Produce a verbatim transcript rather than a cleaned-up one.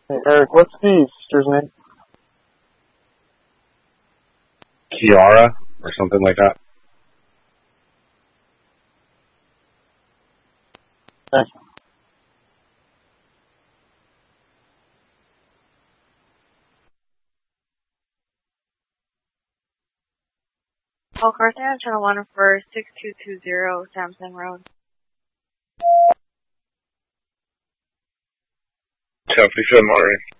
Hey, Eric, what's the sister's name? Kiara, or something like that. Thanks. Call Carson, channel one for six two two zero Samson Road. Copy, good morning.